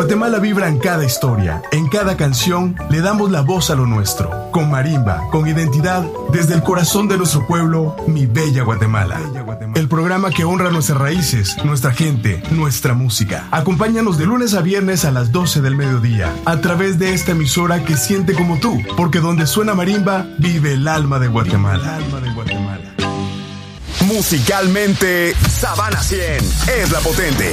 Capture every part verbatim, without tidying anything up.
Guatemala vibra en cada historia, en cada canción le damos la voz a lo nuestro. Con marimba, con identidad, desde el corazón de nuestro pueblo, mi bella Guatemala. El programa que honra nuestras raíces, nuestra gente, nuestra música. Acompáñanos de lunes a viernes a las doce del mediodía, a través de esta emisora que siente como tú, porque donde suena marimba, vive el alma de Guatemala. El alma de Guatemala. Musicalmente, Sabana cien es la potente.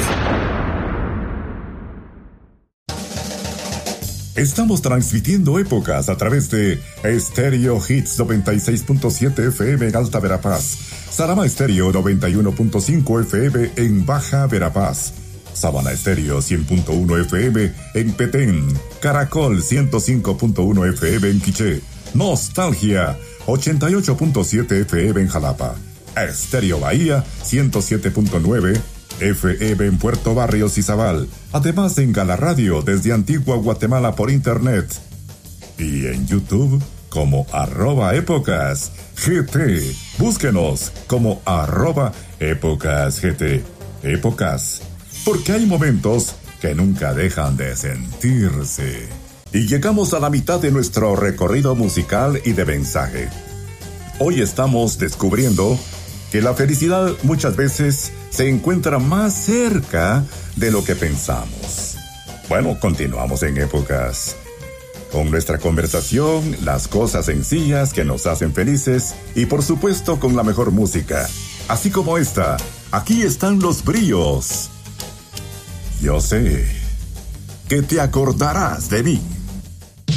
Estamos transmitiendo épocas a través de Stereo Hits noventa y seis punto siete F M en Alta Verapaz, Sarama Stereo noventa y uno punto cinco F M en Baja Verapaz, Sabana Stereo cien punto uno F M en Petén, Caracol ciento cinco punto uno F M en Quiché, Nostalgia ochenta y ocho punto siete F M en Jalapa, Stereo Bahía ciento siete punto nueve F M en Puerto Barrios y Zabal, además en Gala Radio desde Antigua Guatemala por internet y en YouTube como arroba épocas G T. Búsquenos como arroba épocas G T. Épocas, porque hay momentos que nunca dejan de sentirse. Y llegamos a la mitad de nuestro recorrido musical y de mensaje. Hoy estamos descubriendo que la felicidad muchas veces se encuentra más cerca de lo que pensamos. Bueno, continuamos en épocas con nuestra conversación, las cosas sencillas que nos hacen felices y por supuesto con la mejor música. Así como esta, aquí están los bríos. Yo sé que te acordarás de mí.